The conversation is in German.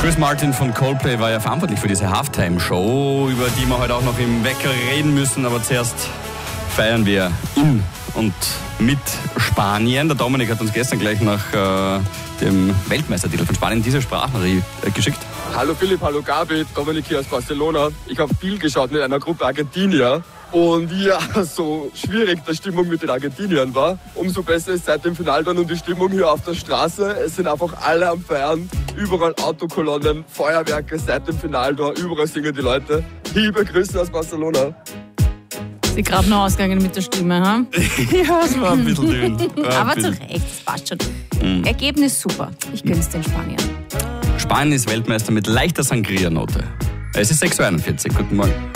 Chris Martin von Coldplay war ja verantwortlich für diese Halftime-Show, über die wir heute auch noch im Wecker reden müssen. Aber zuerst feiern wir in und mit Spanien. Der Dominik hat uns gestern gleich nach dem Weltmeistertitel von Spanien diese Sprachnachricht geschickt. Hallo Philipp, hallo Gabi, Dominik hier aus Barcelona. Ich habe viel geschaut mit einer Gruppe Argentinier. Und ja, so schwierig die Stimmung mit den Argentiniern war, umso besser ist seit dem Finale dann und die Stimmung hier auf der Straße. Es sind einfach alle am Feiern, überall Autokolonnen, Feuerwerke seit dem Finale da, überall singen die Leute. Liebe Grüße aus Barcelona. Sie gerade noch ausgegangen mit der Stimme, ha? Ja, es war ein bisschen dünn. Aber zu Recht, das passt schon. Ergebnis super. Ich gönn's den Spaniern. Spanien ist Weltmeister mit leichter Sangria-Note. Es ist 6:41 Uhr. Guten Morgen.